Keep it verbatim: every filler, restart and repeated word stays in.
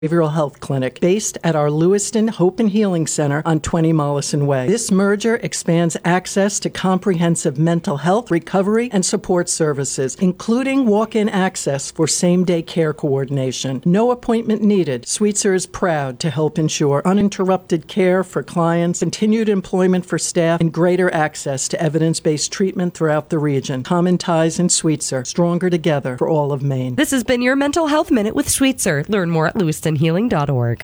Behavioral Health Clinic based at our Lewiston Hope and Healing Center on twenty Mollison Way. This merger expands access to comprehensive mental health, recovery, and support services, including walk-in access for same-day care coordination. No appointment needed. Sweetser is proud to help ensure uninterrupted care for clients, continued employment for staff, and greater access to evidence-based treatment throughout the region. Common ties in Sweetser, stronger together for all of Maine. This has been your Mental Health Minute with Sweetser. Learn more at lewiston healing dot org.